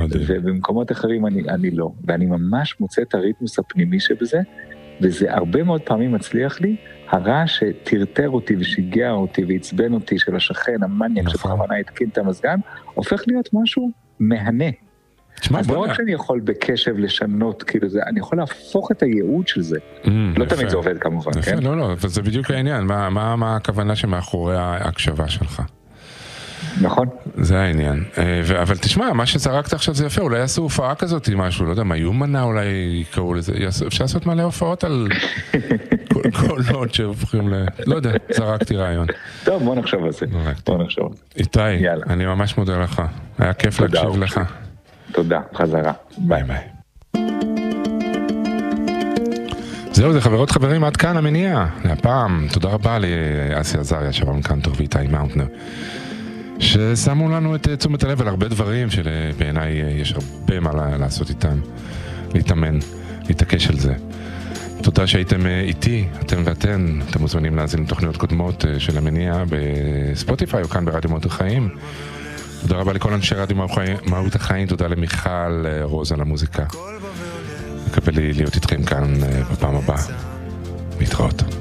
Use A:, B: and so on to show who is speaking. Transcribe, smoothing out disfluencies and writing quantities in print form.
A: ובמקומות אחרים אני לא. ואני ממש מוצא את הריתמוס הפנימי שבזה, וזה הרבה מאוד פעמים מצליח לי, הרעש שטרטר אותי ושיגע אותי ועצבן אותי של השכן, המניאק שבכוונה התקין את המזגן, הופך להיות משהו מהנה. אז לא רק שאני יכול בקשב לשנות, כאילו זה, אני יכול להפוך את הייעוד של זה. לא תמיד זה עובד כמובן, כן?
B: לא, וזה בדיוק העניין. מה הכוונה שמאחורי ההקשבה שלך?
A: נכון.
B: זה העניין. אבל תשמע, מה שזרקת עכשיו זה יפה, אולי יעשו הופעה כזאת עם משהו, לא יודע, מה יומנה אולי יקראו לזה, אפשר לעשות מלא הופעות על קולות שהופכים לא יודע, זרקתי רעיון.
A: טוב, בוא נחשוב על זה.
B: איתי, אני ממש מודה לך. היה כיף להקשיב לך.
A: תודה, חזרה.
B: ביי ביי. זהו, זה חברות חברים, עד כאן המניע. להפעם, תודה רבה לאסי עזריה, שרון קנטור ואיתי מאונטנר, ששמו לנו את תשומת הלב על הרבה דברים שבעיניי יש הרבה מה לעשות איתם, להתאמן, להתעקש על זה. תודה שהייתם איתי, אתם ואתן. אתם מוזמנים להאזין לתוכניות קודמות של המניע בספוטיפיי או כאן ברדיו מהות החיים. תודה רבה לכל אנשי רדיו מהות החיים, תודה למיכל רוז על המוזיקה. מקבל לי להיות איתכם כאן בפעם הבאה. להתראות.